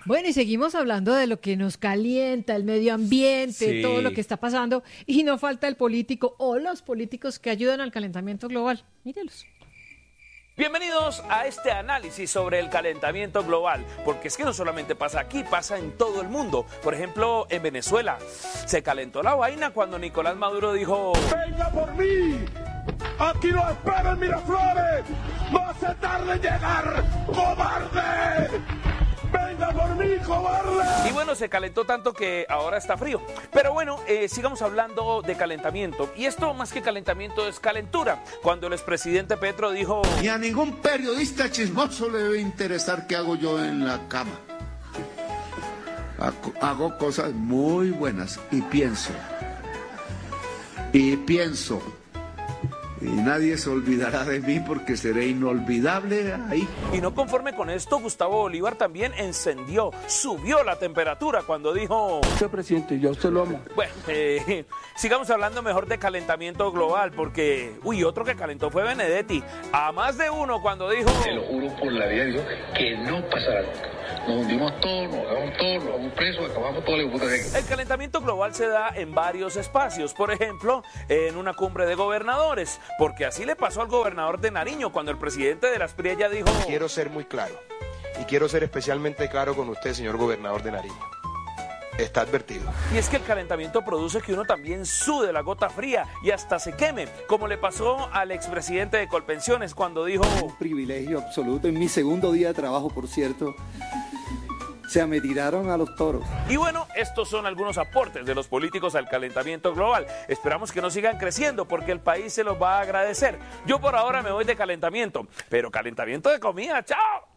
Bueno, y seguimos hablando de lo que nos calienta, el medio ambiente, Sí. todo lo que está pasando, y no falta el político o los políticos que ayudan al calentamiento global. Mírelos. Bienvenidos a este análisis sobre el calentamiento global, porque es que no solamente pasa aquí, pasa en todo el mundo. Por ejemplo, en Venezuela se calentó la vaina cuando Nicolás Maduro dijo: ¡Venga por mí! ¡Aquí lo espero en Miraflores! ¡No se tarde en llegar, cobarde! ¡Venga por mí, cobarde! Y bueno, se calentó tanto que ahora está frío. Pero bueno, sigamos hablando de calentamiento. Y esto más que calentamiento es calentura. Cuando el expresidente Petro dijo: Ni a ningún periodista chismoso le debe interesar qué hago yo en la cama. Hago cosas muy buenas y pienso. Y nadie se olvidará de mí porque seré inolvidable ahí. Y no conforme con esto, Gustavo Bolívar también subió la temperatura cuando dijo: Usted, presidente, yo a usted lo amo. Bueno, sigamos hablando mejor de calentamiento global, porque, otro que calentó fue Benedetti. A más de uno cuando dijo: Te lo juro por la vida, digo, que no pasará nunca. Nos hundimos todos, nos hagamos todos, nos vamos presos, acabamos toda la puta. El calentamiento global se da en varios espacios, por ejemplo, en una cumbre de gobernadores, porque así le pasó al gobernador de Nariño cuando el presidente de las Espriella dijo: Quiero ser muy claro, y quiero ser especialmente claro con usted, señor gobernador de Nariño. Está advertido. Y es que el calentamiento produce que uno también sude la gota fría y hasta se queme, como le pasó al expresidente de Colpensiones cuando dijo: Un privilegio absoluto. En mi segundo día de trabajo, por cierto, se me tiraron a los toros. Y bueno, estos son algunos aportes de los políticos al calentamiento global. Esperamos que no sigan creciendo porque el país se los va a agradecer. Yo por ahora me voy de calentamiento, pero calentamiento de comida. ¡Chao!